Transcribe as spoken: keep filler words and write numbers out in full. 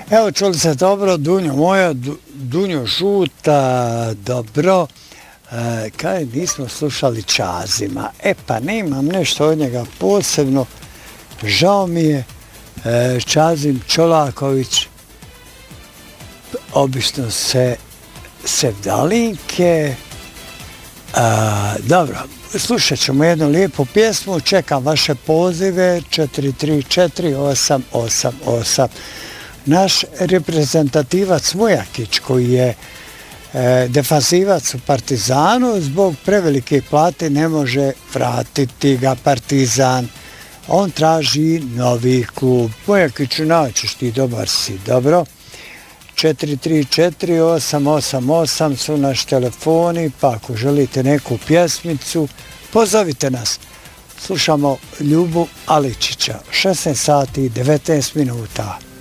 Evo, čuli se dobro, Dunjo moja, du, Dunjo žuta, dobro. E, kaj nismo slušali Čazima. E pa nemam nešto od njega posebno. Žao mi je, e, Čazim Čolaković, obično se Sevdalinke. A, dobro, slušat ćemo jednu lijepu pjesmu, čekam vaše pozive četiri tri četiri osam osam osam. Naš reprezentativac Mujakić, koji je e, defanzivac u Partizanu, zbog prevelike plate ne može vratiti ga Partizan. On traži novi klub. Mujakiću, naćeš ti, dobar si, dobro. četiri tri četiri osam osam osam su naš telefoni, pa ako želite neku pjesmicu, pozovite nas. Slušamo Ljubu Aličića, šesnaest sati i devetnaest minuta.